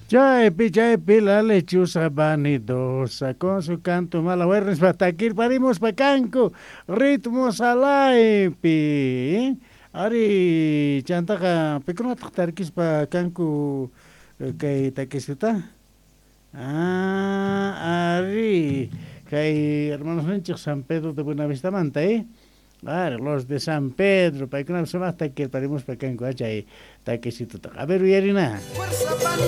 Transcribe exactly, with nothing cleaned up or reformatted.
Chay pichay pila lechuza vanidosa con su canto malawernes patakir parimos pacanco ritmos alaipi. Ari chantaka pekunata tarkis pacanco kay takisuta. Ah, ari kay hermanos Nenchik San Pedro de Buenavista Manta, eh. Claro, los de San Pedro, para que no se más que parimos pacanco, achay, taquisito. A ver, Yarina.